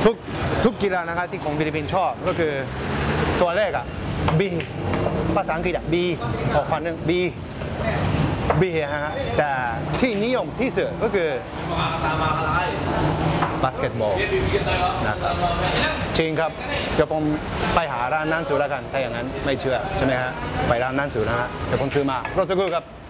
ทุกทุกกีฬานะครับที่ของฟิลิปปินส์ชอบก็คือตัวแรกอ่ะ B ภาษาอังกฤษอ่ะ B ออกฟันหนึ่ง B ฮะแต่ที่นิยมที่สุดก็คือบาสเกตบอลนะจริงครับเดี๋ยวผมไปหาร้านนั้นสูแล้วกันถ้าอย่างนั้นไม่เชื่อใช่ไหมฮะไปร้านนั้นสูนะฮะเดี๋ยวผมซื้อมารถสักครู่ครับ